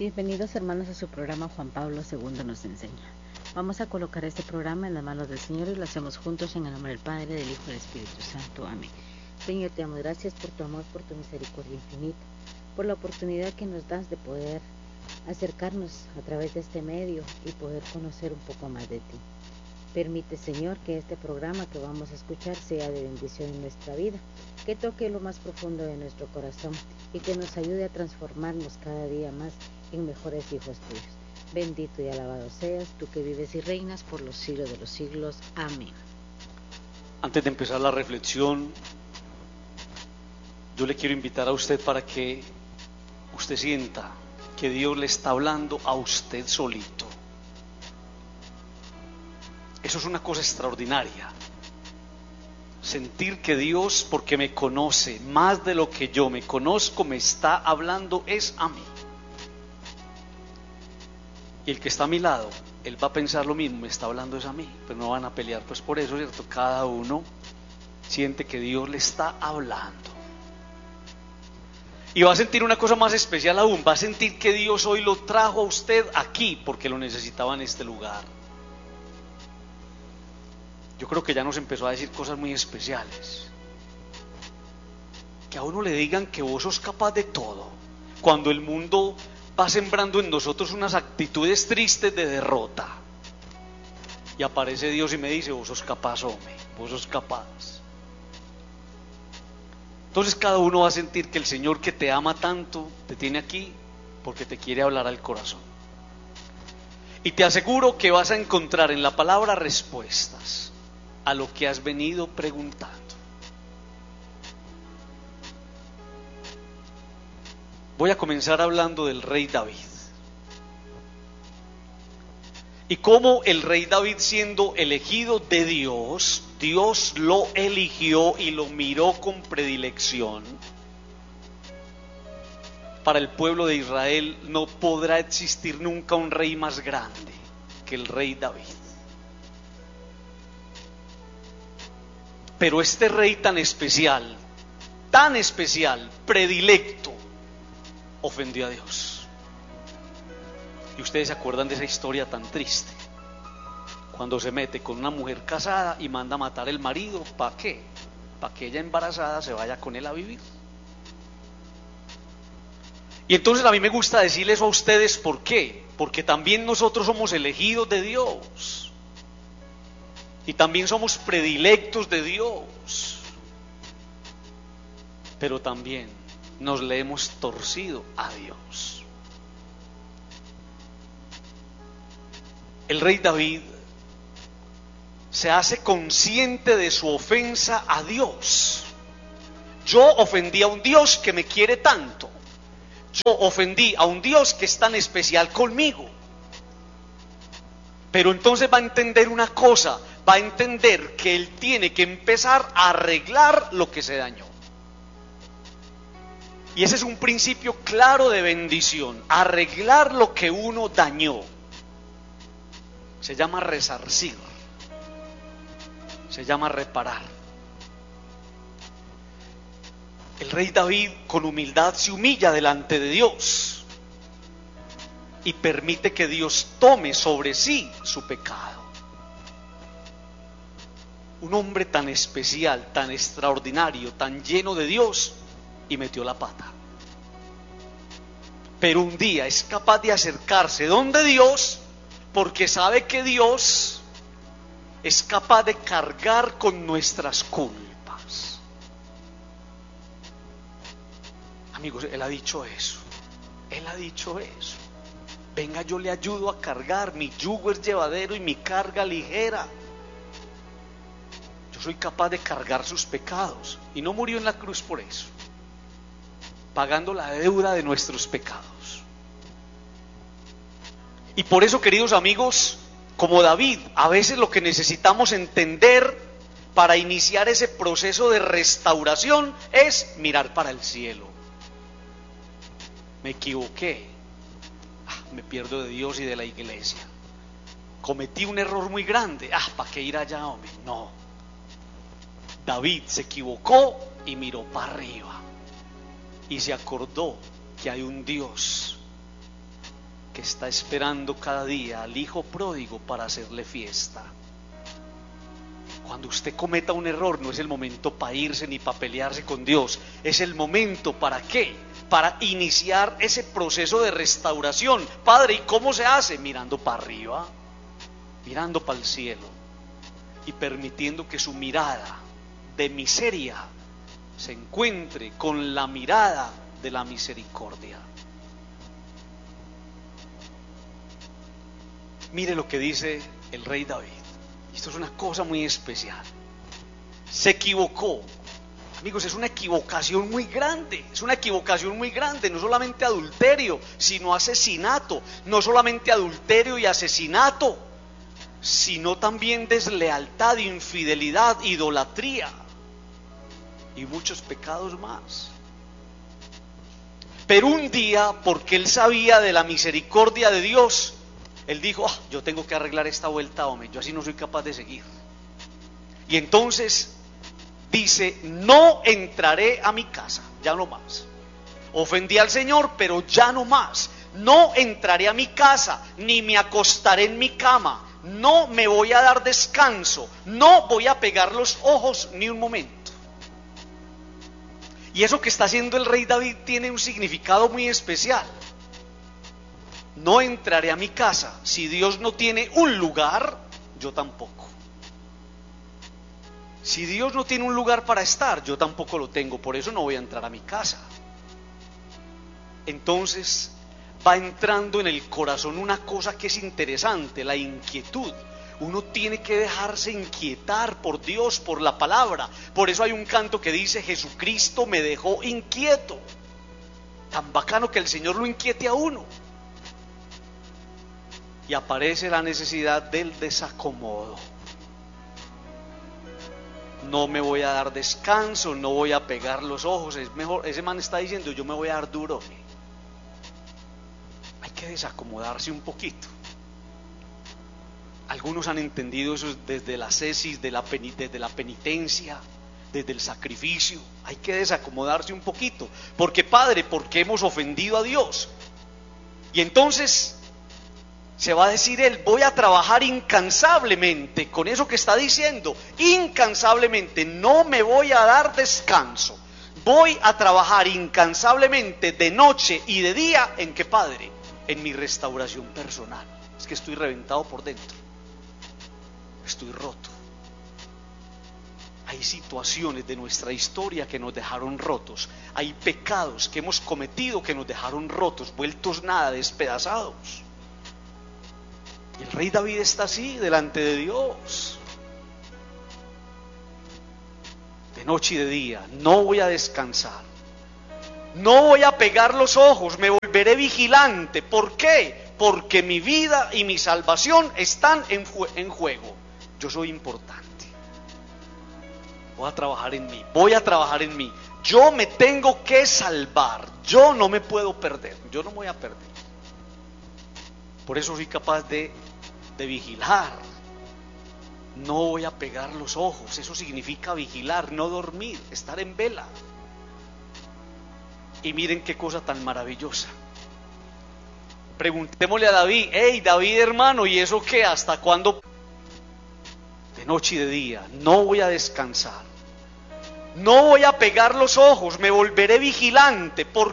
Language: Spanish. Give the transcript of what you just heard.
Bienvenidos hermanos a su programa Juan Pablo II nos enseña. Vamos a colocar este programa en las manos del Señor y lo hacemos juntos en el nombre del Padre, del Hijo y del Espíritu Santo. Amén. Señor, te damos gracias por tu amor, por tu misericordia infinita, por la oportunidad que nos das de poder acercarnos a través de este medio y poder conocer un poco más de ti. Permite, Señor, que este programa que vamos a escuchar sea de bendición en nuestra vida, que toque lo más profundo de nuestro corazón y que nos ayude a transformarnos cada día más en mejores hijos tuyos. Bendito y alabado seas, tú que vives y reinas por los siglos de los siglos. Amén. Antes de empezar la reflexión, yo le quiero invitar a usted para que usted sienta que Dios le está hablando a usted solito. Eso es una cosa extraordinaria. Sentir que Dios, porque me conoce más de lo que yo me conozco, me está hablando es a mí. Y el que está a mi lado, él va a pensar lo mismo, me está hablando es a mí, pero no van a pelear pues por eso, ¿cierto? Cada uno siente que Dios le está hablando. Y va a sentir una cosa más especial aún, va a sentir que Dios hoy lo trajo a usted aquí porque lo necesitaba en este lugar. Yo creo que ya nos empezó a decir cosas muy especiales. Que a uno le digan que vos sos capaz de todo, cuando el mundo va sembrando en nosotros unas actitudes tristes de derrota. Y aparece Dios y me dice, vos sos capaz, hombre, vos sos capaz. Entonces cada uno va a sentir que el Señor que te ama tanto, te tiene aquí porque te quiere hablar al corazón. Y te aseguro que vas a encontrar en la palabra respuestas a lo que has venido preguntando. Voy a comenzar hablando del rey David. Y cómo el rey David, siendo elegido de Dios, Dios lo eligió y lo miró con predilección. Para el pueblo de Israel no podrá existir nunca un rey más grande que el rey David. Pero este rey tan especial, predilecto, ofendió a Dios. Y ustedes se acuerdan de esa historia tan triste, cuando se mete con una mujer casada y manda a matar al marido. ¿Para qué? Para que ella embarazada se vaya con él a vivir. Y entonces a mí me gusta decirles a ustedes ¿por qué? Porque también nosotros somos elegidos de Dios. Y también somos predilectos de Dios. Pero también nos le hemos torcido a Dios. El rey David se hace consciente de su ofensa a Dios. Yo ofendí a un Dios que me quiere tanto. Yo ofendí a un Dios que es tan especial conmigo. Pero entonces va a entender una cosa, va a entender que él tiene que empezar a arreglar lo que se dañó. Y ese es un principio claro de bendición, arreglar lo que uno dañó. Se llama resarcir, se llama reparar. El rey David con humildad se humilla delante de Dios y permite que Dios tome sobre sí su pecado. Un hombre tan especial, tan extraordinario, tan lleno de Dios, y metió la pata. Pero un día es capaz de acercarse donde Dios, porque sabe que Dios es capaz de cargar con nuestras culpas. Amigos, Él ha dicho eso. Él ha dicho eso. Venga, yo le ayudo a cargar, mi yugo es llevadero y mi carga ligera. Yo soy capaz de cargar sus pecados. Y no murió en la cruz por eso, pagando la deuda de nuestros pecados. Y por eso, queridos amigos, como David, a veces lo que necesitamos entender para iniciar ese proceso de restauración es mirar para el cielo. Me equivoqué, me pierdo de Dios y de la iglesia. Cometí un error muy grande, ¿para qué ir allá, hombre? No. David se equivocó y miró para arriba y se acordó que hay un Dios que está esperando cada día al hijo pródigo para hacerle fiesta. Cuando usted cometa un error, no es el momento para irse ni para pelearse con Dios. Es el momento, ¿para qué? Para iniciar ese proceso de restauración. Padre, ¿y cómo se hace? Mirando para arriba, mirando para el cielo y permitiendo que su mirada de miseria se encuentre con la mirada de la misericordia. Mire lo que dice el rey David. Esto es una cosa muy especial. Se equivocó. Amigos, es una equivocación muy grande. Es una equivocación muy grande. No solamente adulterio, sino asesinato. No solamente adulterio y asesinato, sino también deslealtad, infidelidad, idolatría y muchos pecados más. Pero un día, porque él sabía de la misericordia de Dios, él dijo, yo tengo que arreglar esta vuelta, hombre, yo así no soy capaz de seguir. Y entonces dice, no entraré a mi casa, ya no más. Ofendí al Señor, pero ya no más. No entraré a mi casa, ni me acostaré en mi cama. No me voy a dar descanso, no voy a pegar los ojos ni un momento. Y eso que está haciendo el rey David tiene un significado muy especial. No entraré a mi casa. Si Dios no tiene un lugar, yo tampoco. Si Dios no tiene un lugar para estar, yo tampoco lo tengo. Por eso no voy a entrar a mi casa. Entonces va entrando en el corazón una cosa que es interesante, la inquietud. Uno tiene que dejarse inquietar por Dios, por la palabra. Por eso hay un canto que dice, Jesucristo me dejó inquieto. Tan bacano que el Señor lo inquiete a uno. Y aparece la necesidad del desacomodo. No me voy a dar descanso, no voy a pegar los ojos. Es mejor, ese man está diciendo, yo me voy a dar duro. Hay que desacomodarse un poquito. Algunos han entendido eso desde la ascesis, desde la penitencia, desde el sacrificio. Hay que desacomodarse un poquito. Porque Padre, porque hemos ofendido a Dios. Y entonces se va a decir él, voy a trabajar incansablemente con eso que está diciendo, incansablemente, no me voy a dar descanso, voy a trabajar incansablemente de noche y de día, ¿en qué, Padre? En mi restauración personal. Es que estoy reventado por dentro, estoy roto. Hay situaciones de nuestra historia que nos dejaron rotos, hay pecados que hemos cometido que nos dejaron rotos, vueltos nada, despedazados. El rey David está así delante de Dios. De noche y de día, no voy a descansar. No voy a pegar los ojos, me volveré vigilante. ¿Por qué? Porque mi vida y mi salvación están en juego. Yo soy importante. Voy a trabajar en mí, voy a trabajar en mí. Yo me tengo que salvar. Yo no me puedo perder, yo no me voy a perder. Por eso soy capaz de vigilar. No voy a pegar los ojos. Eso significa vigilar, no dormir, estar en vela. Y miren qué cosa tan maravillosa. Preguntémosle a David, hey David hermano, ¿y eso qué? ¿Hasta cuándo? De noche y de día, no voy a descansar. No voy a pegar los ojos, me volveré vigilante. ¿Por